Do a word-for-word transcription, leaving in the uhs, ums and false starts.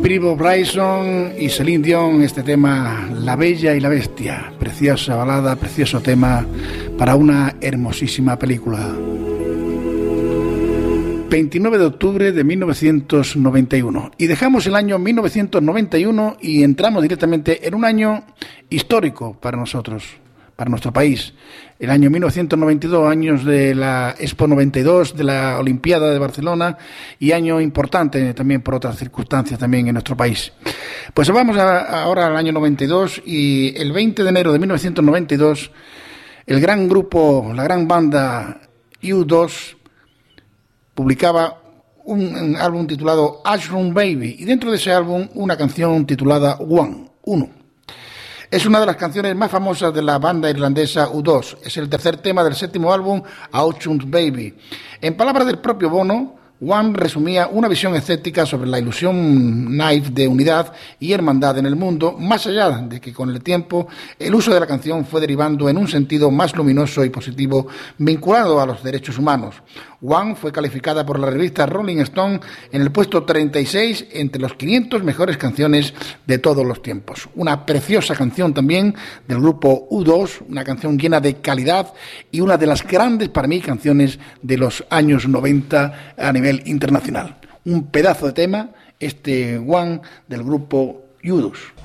Peabo Bryson y Celine Dion, este tema La Bella y la Bestia, preciosa balada, precioso tema para una hermosísima película. veintinueve de octubre de mil novecientos noventa y uno, y dejamos el año mil novecientos noventa y uno y entramos directamente en un año histórico para nosotros, para nuestro país. El año mil novecientos noventa y dos, años de la Expo noventa y dos, de la Olimpiada de Barcelona, y año importante también por otras circunstancias también en nuestro país. Pues vamos a, ahora al año noventa y dos, y el veinte de enero de mil novecientos noventa y dos, el gran grupo, la gran banda U dos publicaba un, un álbum titulado Ashroom Baby, y dentro de ese álbum una canción titulada One, uno. Es una de las canciones más famosas de la banda irlandesa U dos. Es el tercer tema del séptimo álbum, Ashroom Baby. En palabras del propio Bono, One resumía una visión escéptica sobre la ilusión naif de unidad y hermandad en el mundo, más allá de que con el tiempo el uso de la canción fue derivando en un sentido más luminoso y positivo vinculado a los derechos humanos. One fue calificada por la revista Rolling Stone en el puesto treinta y seis entre los quinientas mejores canciones de todos los tiempos. Una preciosa canción también del grupo U dos, una canción llena de calidad y una de las grandes para mí canciones de los años noventa a nivel internacional. Un pedazo de tema, este One del grupo U dos.